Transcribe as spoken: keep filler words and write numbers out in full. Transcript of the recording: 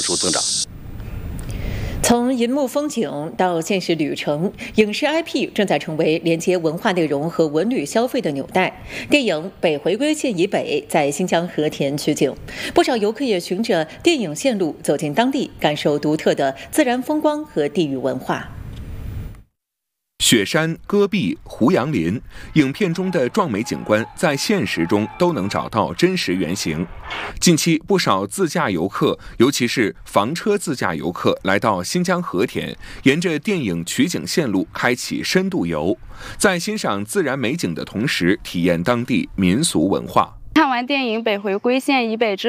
数增长。 从银幕风景到现实旅程，影视 I P 正在成为连接文化内容和文旅消费的纽带。电影《北回归线以北》在新疆和田取景，不少游客也循着电影线路走进当地，感受独特的自然风光和地域文化。 雪山、戈壁、胡杨林，影片中的壮美景观在现实中都能找到真实原型。近期，不少自驾游客，尤其是房车自驾游客，来到新疆和田，沿着电影取景线路开启深度游，在欣赏自然美景的同时，体验当地民俗文化。 看完电影《北回归线以北》之